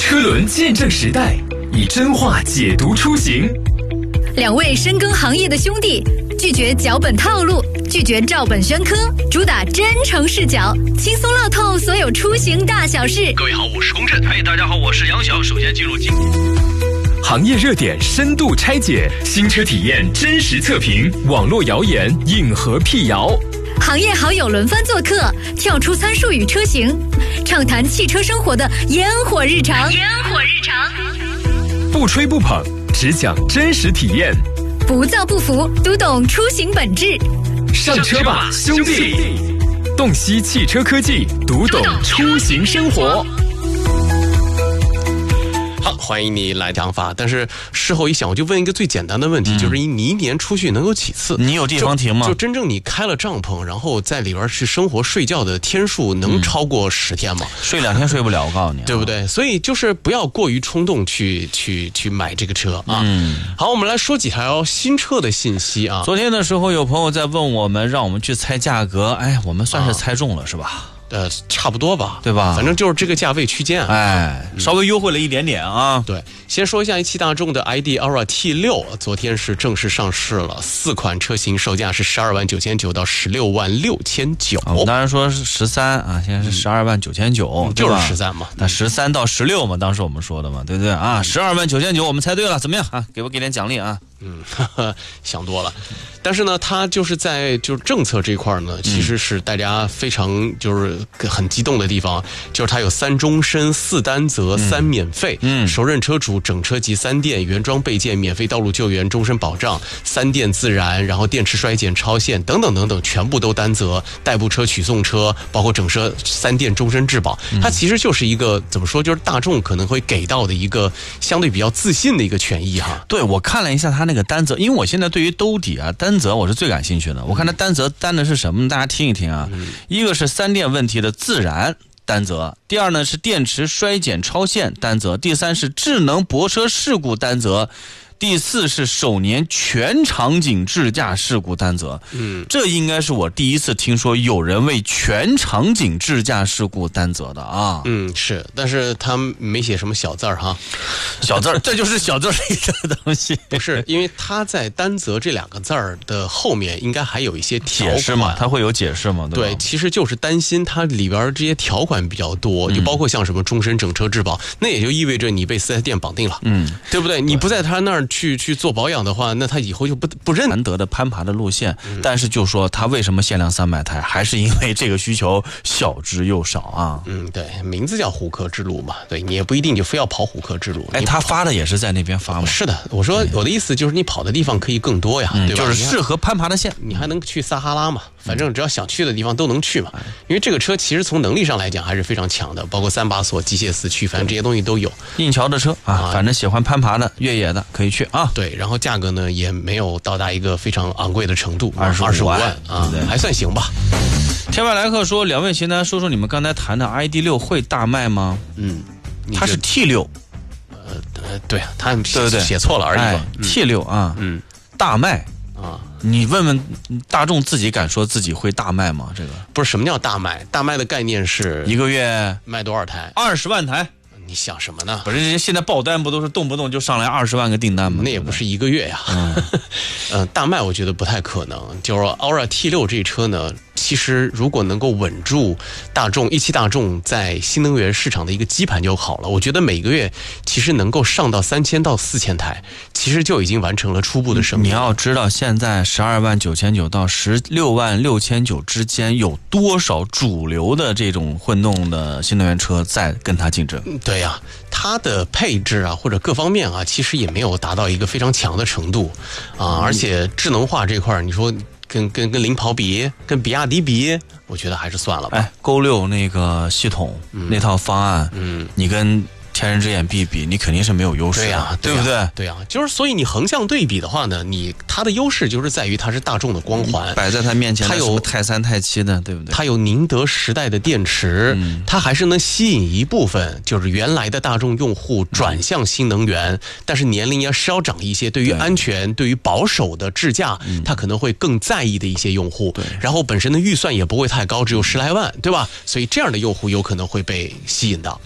车轮见证时代，以真话解读出行。 两位深耕行业的兄弟，拒绝脚本套路，拒绝照本宣科，主打真诚视角，轻松唠透所有出行大小事。 各位好，我是龚震。大家好，我是杨晓。首先进入行业热点深度拆解，新车体验真实测评，网络谣言硬核辟谣。 行业好友轮番做客，跳出参数与车型，畅谈汽车生活的烟火日常。 不吹不捧，只讲真实体验。 不造不服，读懂出行本质。 上车吧，兄弟！洞悉汽车科技，读懂出行生活。 好，欢迎你来讲法。但是事后一想，我就问一个最简单的问题，就是你一年出去能有几次？ 你有地方停吗？ 就真正你开了帐篷，然后在里边去生活睡觉的天数能超过10天吗？ 睡2天睡不了，我告诉你， 对不对？所以就是不要过于冲动去买这个车啊。好，我们来说几条新车的信息啊。 昨天的时候有朋友在问我们，让我们去猜价格，哎，我们算是猜中了，是吧？ 差不多吧， 对吧？ 反正就是这个价位区间， 稍微优惠了一点点啊。 对，先说一下一汽大众的 ID Aura T6，昨天是正式上市了，4款车型售价是12.990到16.690。 我们当然说是13啊，现在是12.990， 就是13嘛。 那13到16嘛，当时我们说的嘛，对不对啊？12.990，我们猜对了，怎么样啊？给点奖励啊！ 想多了。但是呢，它就是在政策这一块呢，其实是大家非常很激动的地方，就是它有3终身、4单责、3免费，首任车主整车及3电原装备件免费道路救援终身保障，3电自燃，然后电池衰减超限等等等等，全部都单责，代步车、取送车，包括整车3电终身质保。它其实就是一个怎么说，就是大众可能会给到的一个相对比较自信的一个权益哈。 对，我看了一下它那个单责，因为我现在对于兜底啊单责我是最感兴趣的。我看它单责单的是什么呢？大家听一听啊。一个是3电问题的自燃单责，第二呢是电池衰减超限单责，第三是智能泊车事故单责，第4是首年全场景智驾事故单责。这应该是我第一次听说有人为全场景智驾事故单责的啊。 是，但是他没写什么小字儿哈。 小字儿，这就是小字儿里的东西。 不是，因为他在单责这2个字儿的后面应该还有一些条款解释嘛，他会有解释嘛，对吧？ 对，其实就是担心它里边这些条款比较多，就包括像什么终身整车质保，那也就意味着你被4S店绑定了，对不对？你不在他那儿去做保养的话，那他以后就不认。 难得的攀爬的路线，但是就说他为什么限量300台，还是因为这个需求小之又少啊。 对，名字叫虎克之路嘛，对你也不一定就非要跑虎克之路。 他发的也是在那边发吗？ 是的，我说我的意思就是你跑的地方可以更多呀，对吧？ 就是适合攀爬的线， 你还能去撒哈拉嘛，反正只要想去的地方都能去嘛。因为这个车其实从能力上来讲还是非常强的，包括3把锁、机械四驱，反正这些东西都有。 硬桥的车啊，反正喜欢攀爬的、越野的可以去啊。 对，然后价格呢也没有到达一个非常昂贵的程度，25万啊，还算行吧。 天外来客说，两位闲谈说说你们刚才谈的 ID6 会大卖吗？它是 T6。 对啊，他写错了而已嘛。 T6 啊，大卖啊，你问问大众自己敢说自己会大卖吗？这个不是什么叫大卖，大卖的概念是 1个月卖多少台 ？20万台。 你想什么呢？ 不是，人家现在爆单不都是动不动就上来20万个订单吗？ 那也不是1个月呀。大卖我觉得不太可能。就是 Aura T6 这车呢，其实如果能够稳住一汽大众在新能源市场的一个基盘就好了。我觉得每个月其实能够上到3000到4000台，其实就已经完成了初步的生意。 你要知道，现在12.990到16.690之间有多少主流的这种混动的新能源车在跟它竞争？ 对呀，它的配置啊或者各方面啊，其实也没有达到一个非常强的程度啊，而且智能化这块，你说跟领跑比，跟比亚迪比，我觉得还是算了吧。 Go 6那个系统，那套方案，你跟天人之眼比，你肯定是没有优势的，对不对？ 对啊，就是所以你横向对比的话呢，它的优势就是在于它是大众的光环， 摆在它面前，它有泰3、泰7的，对不对？ 它有宁德时代的电池，它还是能吸引一部分就是原来的大众用户转向新能源，但是年龄要稍长一些，对于安全、对于保守的智驾，它可能会更在意的一些用户。然后本身的预算也不会太高，只有10来万，对吧？所以这样的用户有可能会被吸引到。